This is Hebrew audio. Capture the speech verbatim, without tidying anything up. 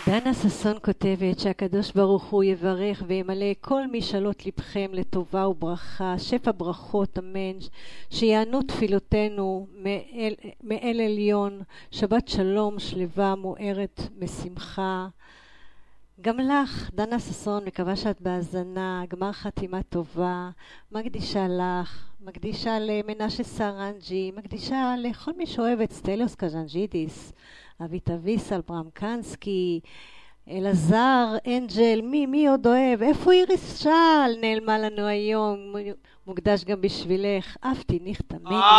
דנה ששון כותבת שהקדוש ברוך הוא יברך וימלא כל משאלות לבכם לטובה וברכה, שפע ברכות אמן, שיענו תפילותינו מאל, מאל עליון, שבת שלום שלווה מוארת משמחה. גם לך, דנה ששון, מקווה שאת בהאזנה, גמר חתימה טובה, מקדישה לך, מקדישה למנשה סרנג'י, מקדישה לכל מי שאוהב את סטליוס קז'נג'ידיס, אבית אביסל ברמקנסקי, אלעזר, אנג'ל, מי, מי עוד אוהב? איפה איריס של? נעלמה לנו היום, מוקדש גם בשבילך, אהבתי ניחתא מני.